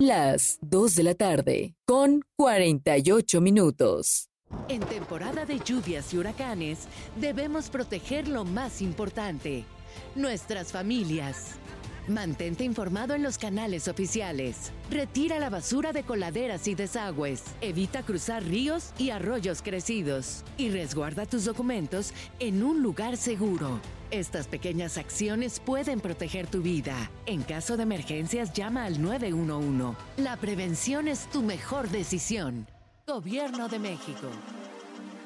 Son las 2 de la tarde, con 48 minutos. En temporada de lluvias y huracanes, debemos proteger lo más importante, nuestras familias. Mantente informado en los canales oficiales. Retira la basura de coladeras y desagües. Evita cruzar ríos y arroyos crecidos. Y resguarda tus documentos en un lugar seguro. Estas pequeñas acciones pueden proteger tu vida. En caso de emergencias, llama al 911. La prevención es tu mejor decisión. Gobierno de México.